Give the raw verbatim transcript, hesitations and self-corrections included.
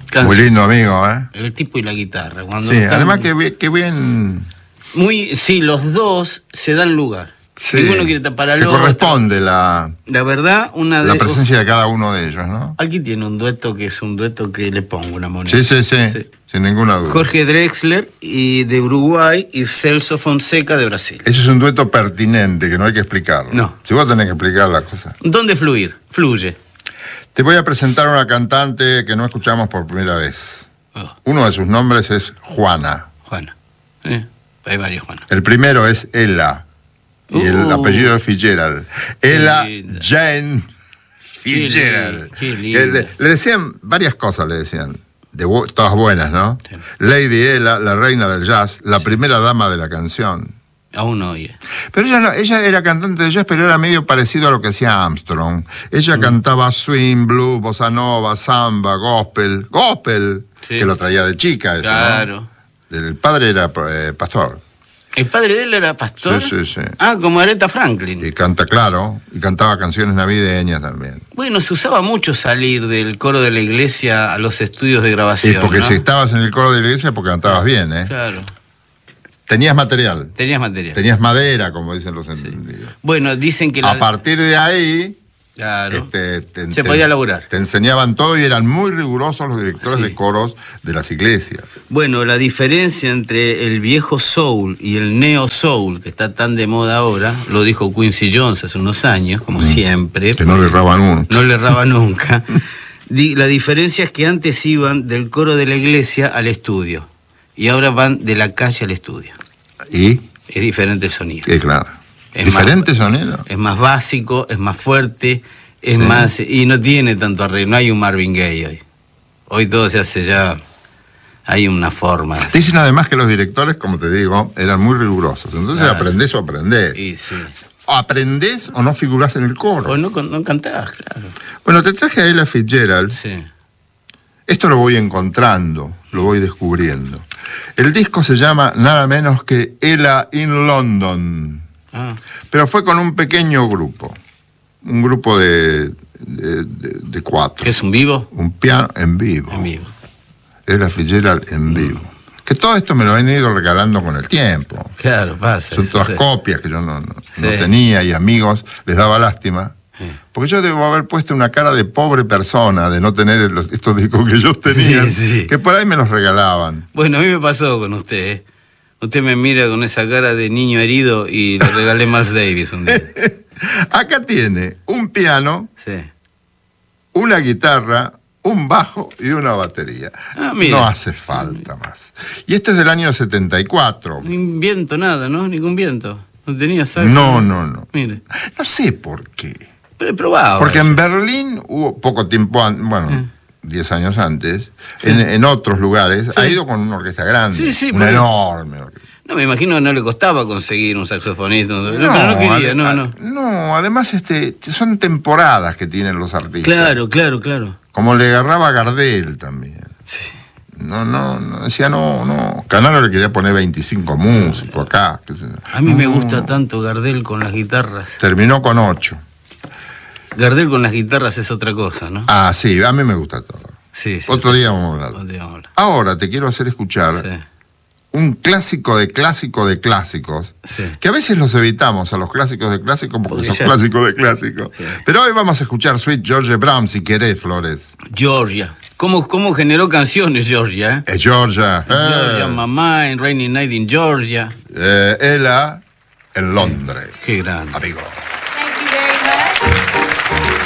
canción. Muy lindo amigo, ¿eh? El tipo y la guitarra. Cuando Sí, están... además que, bi- que bien... Muy, sí, los dos se dan lugar. Sí, Ninguno quiere tapar al se otro. corresponde la, La verdad, una de... la presencia de cada uno de ellos, ¿no? Aquí tiene un dueto que es un dueto que le pongo una moneda. Sí, sí, sí, Sí. sin ninguna duda. Jorge Drexler y de Uruguay y Celso Fonseca de Brasil. Ese es un dueto pertinente que no hay que explicarlo. No. Si vos tenés que explicar la cosa. ¿Dónde fluir? Fluye. Te voy a presentar a una cantante que no escuchamos por primera vez. Oh, Uno de sus nombres es Juana. Juana. Eh, hay varios Juana. El primero es Ella. Y el Uh. apellido es Fitzgerald. Ella linda. Jane Qué Fitzgerald. li- qué Que linda. Le, le decían varias cosas, le decían. De bu- todas buenas, ¿no? Sí. Lady Ella, la reina del jazz, la primera dama de la canción. Aún no oye. Pero ella no, ella era cantante de jazz, pero era medio parecido a lo que hacía Armstrong. Ella Mm. cantaba swing, blues, bossa nova, samba, gospel. Gospel, Sí. que lo traía de chica. Eso, Claro. ¿no? El padre era eh, pastor. ¿El padre de él era pastor? Sí, sí, sí. Ah, como Aretha Franklin. Y canta claro, y cantaba canciones navideñas también. Bueno, se usaba mucho salir del coro de la iglesia a los estudios de Sí, grabación, porque ¿no? si estabas en el coro de la iglesia, porque cantabas bien, ¿eh? Claro. Tenías material, Tenías material. tenías madera, como dicen los entendidos. Bueno, dicen que la... A partir de ahí, Claro. este, te, Se te- podía laburar. te enseñaban todo y eran muy rigurosos los directores Sí. de coros de las iglesias. Bueno, la diferencia entre el viejo soul y el neo soul, que está tan de moda ahora, lo dijo Quincy Jones hace unos años, como siempre. Que no le erraban uno. No le erraba nunca. Di- La diferencia es que antes iban del coro de la iglesia al estudio y ahora van de la calle al estudio. Y, Es diferente el sonido. que claro, Es diferente sonido. Es más básico, es más fuerte, es Sí. más... Y no tiene tanto arreglo, no hay un Marvin Gaye hoy. Hoy todo se hace ya... Hay una forma. Dicen además que los directores, como te digo, eran muy rigurosos. Entonces Claro. aprendés o aprendés. Y sí. O aprendés o no figurás en el coro. O no, con- no cantás, claro. Bueno, te traje a Ella Fitzgerald. Sí. Esto lo voy encontrando, lo voy descubriendo. El disco se llama nada menos que Ella in London, Ah, pero fue con un pequeño grupo, un grupo de, de, de- de cuatro. ¿qué es un vivo? Un piano en vivo. En vivo. Ella Fitzgerald en vivo. Que todo esto me lo han ido regalando con el tiempo. Claro, pasa. Son eso, todas sí. copias que yo no, no- no Sí. tenía y amigos les daba lástima. Sí. Porque yo debo haber puesto una cara de pobre persona de no tener los- estos discos que yo tenía, Sí, sí. que por ahí me los regalaban. Bueno, a mí me pasó con usted, ¿eh? Usted me mira con esa cara de niño herido y le regalé Miles Davis un día. Acá tiene un piano, Sí. una guitarra, un bajo y una batería. Ah, mira. No hace falta más. Y este es del año setenta y cuatro. Ni viento, nada, ¿no? Ningún viento. No tenía saco. No, no, no. Mire, No sé por qué. pero he probado. Porque en Berlín hubo poco tiempo, an- bueno, Eh. diez años antes, en, en otros lugares, Sí. ha ido con una orquesta grande. Sí, sí, una porque- enorme orquesta. No, me imagino que no le costaba conseguir un saxofonista. No, pero no quería, ade- no, a- no. No, además este, son temporadas que tienen los artistas. Claro, claro, claro. Como le agarraba a Gardel también. No, no, no, decía no, no. Canaro le quería poner veinticinco músicos acá. qué sé yo. A mí me No, gusta no. tanto Gardel con las guitarras. Terminó con ocho. Gardel con las guitarras es otra cosa, ¿no? Ah, sí, a mí me gusta todo. Sí, sí. Otro día vamos a hablar. Otro día vamos a hablar. Ahora te quiero hacer escuchar Sí, un clásico de clásico de clásicos, sí. que a veces los evitamos a los clásicos de clásicos porque Porque son ya- clásicos de clásicos. Sí. Pero hoy vamos a escuchar Sweet George Brown, si querés, Flores. Georgia. ¿Cómo, cómo generó canciones Georgia? Eh? Es Georgia. Georgia, eh, Mamá, en Rainy Night in Georgia. eh, Ella en Londres. Qué grande. Amigo. Thank you very much.